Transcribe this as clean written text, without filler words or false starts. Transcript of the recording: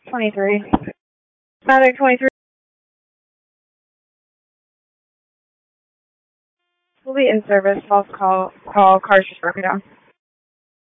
23. Mavic 23 will be in service. False call. Car just broken down.